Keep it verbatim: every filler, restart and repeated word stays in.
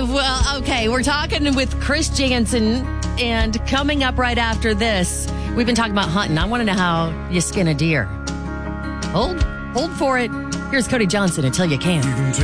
Uh, well, okay, we're talking with Chris Jansen, and coming up right after this, we've been talking about hunting. I want to know how you skin a deer. Hold, hold for it. Here's Cody Johnson until you can.